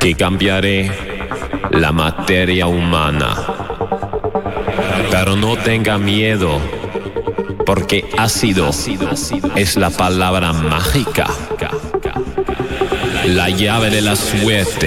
que cambiaré la materia humana. Pero no tenga miedo, porque ácido es la palabra mágica, la llave de la suerte.